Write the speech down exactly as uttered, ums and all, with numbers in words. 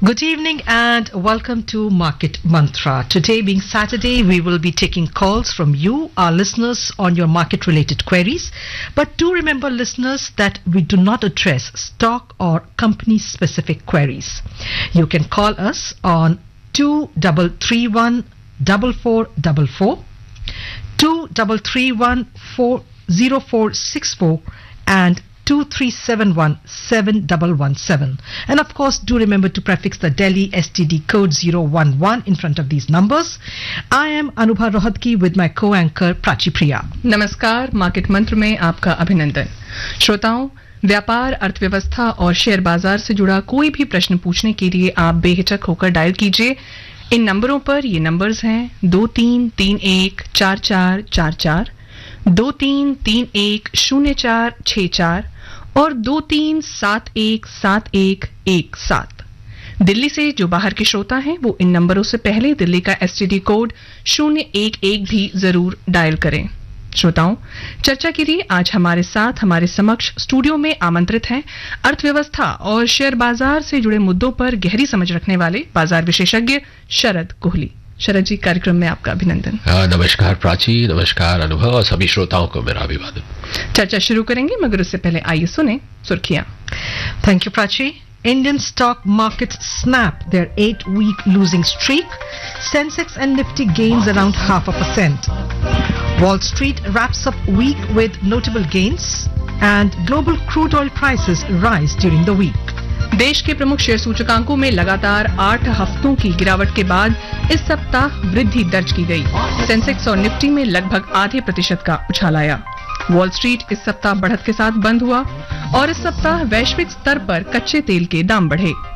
Good evening and welcome to Market Mantra. Today being Saturday, we will be taking calls from you, our listeners, on your market related queries. But do remember, listeners, that we do not address stock or company specific queries. You can call us on two three three one four four four four, two three three one four zero four six four and two three seven one seven one one seven. And of course, do remember to prefix the Delhi S T D code zero one one in front of these numbers. I am Anubha Rohatgi with my co-anchor Prachi Priya. नमस्कार, market मंत्र में आपका अभिनंदन। श्रोताओं, व्यापार, अर्थव्यवस्था और share बाजार से जुड़ा कोई भी प्रश्न पूछने के लिए आप बेहिचक होकर डायल कीजिए। इन नंबरों पर ये नंबर्स हैं दो तीन तीन एक चार चार चार चार, दो तीन तीन एक शून्य चार छह चार और दो तीन सात एक सात एक एक सात। दिल्ली से जो बाहर के श्रोता हैं वो इन नंबरों से पहले दिल्ली का एसटीडी कोड शून्य एक एक भी जरूर डायल करें। श्रोताओं, चर्चा के लिए आज हमारे साथ हमारे समक्ष स्टूडियो में आमंत्रित हैं अर्थव्यवस्था और शेयर बाजार से जुड़े मुद्दों पर गहरी समझ रखने वाले बाजार विशेषज्ञ शरद कोहली। शरद जी, कार्यक्रम में आपका अभिनंदन। नमस्कार प्राची, नमस्कार अनुभव और सभी श्रोताओं को मेरा अभिवादन। चर्चा शुरू करेंगे मगर उससे पहले आइए सुने सुर्खियां। Thank you, Prachi. Indian stock markets snap their eight-week losing streak. Sensex and Nifty gains around half a percent. Wall Street wraps up week with notable gains, and global crude oil prices rise during the week. देश के प्रमुख share सूचकांकों में लगातार आठ हफ्तों की गिरावट के बाद इस सप्ताह वृद्धि दर्ज की गई। सेंसेक्स और निफ्टी में लगभग आधे प्रतिशत का उछाल आया। वॉल स्ट्रीट इस सप्ताह बढ़त के साथ बंद हुआ और इस सप्ताह वैश्विक स्तर पर कच्चे तेल के दाम बढ़े।